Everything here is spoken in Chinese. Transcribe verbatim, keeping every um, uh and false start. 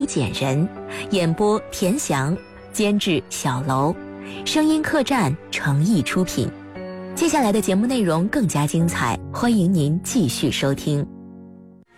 简人，演播田翔，监制小楼，声音客栈诚意出品。接下来的节目内容更加精彩，欢迎您继续收听。